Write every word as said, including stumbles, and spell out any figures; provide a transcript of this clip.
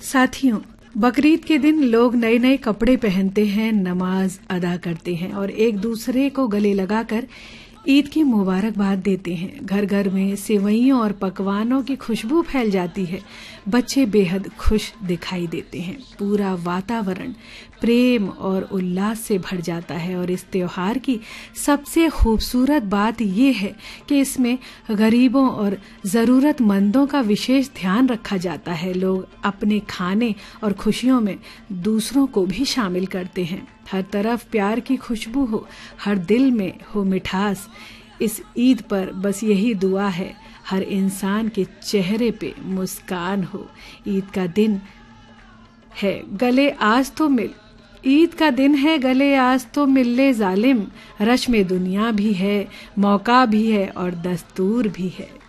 साथियों, बकरीद के दिन लोग नए नए कपड़े पहनते हैं, नमाज अदा करते हैं और एक दूसरे को गले लगाकर ईद की मुबारकबाद देते हैं। घर घर में सेवइयों और पकवानों की खुशबू फैल जाती है। बच्चे बेहद खुश दिखाई देते हैं। पूरा वातावरण प्रेम और उल्लास से भर जाता है और इस त्योहार की सबसे खूबसूरत बात यह है कि इसमें गरीबों और ज़रूरतमंदों का विशेष ध्यान रखा जाता है। लोग अपने खाने और खुशियों में दूसरों को भी शामिल करते हैं। हर तरफ प्यार की खुशबू हो, हर दिल में हो मिठास। इस ईद पर बस यही दुआ है, हर इंसान के चेहरे पे मुस्कान हो। ईद का दिन है गले आज तो मिल ईद का दिन है गले आज तो मिल ले जालिम। रश में दुनिया भी है, मौका भी है और दस्तूर भी है।